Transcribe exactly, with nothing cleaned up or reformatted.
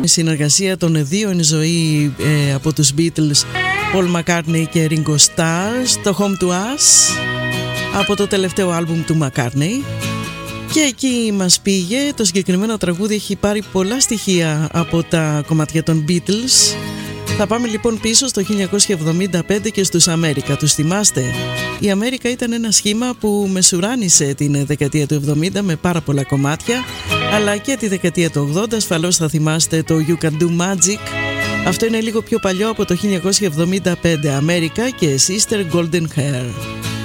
επίσημη συνεργασία των δύο εν ζωή ε, από τους Beatles, Paul McCartney και Ringo Starr, το Home to Us, από το τελευταίο άλμπουμ του McCartney. Και εκεί μας πήγε. Το συγκεκριμένο τραγούδι έχει πάρει πολλά στοιχεία από τα κομμάτια των Beatles. Θα πάμε λοιπόν πίσω στο χίλια εννιακόσια εβδομήντα πέντε και στους Αμέρικα. Τους θυμάστε? Η Αμέρικα ήταν ένα σχήμα που μεσουράνησε την δεκαετία του εβδομήντα με πάρα πολλά κομμάτια, αλλά και τη δεκαετία του ογδόντα. Ασφαλώς θα θυμάστε το You Can Do Magic. Αυτό είναι λίγο πιο παλιό, από το χίλια εννιακόσια εβδομήντα πέντε. Αμέρικα και Sister Golden Hair.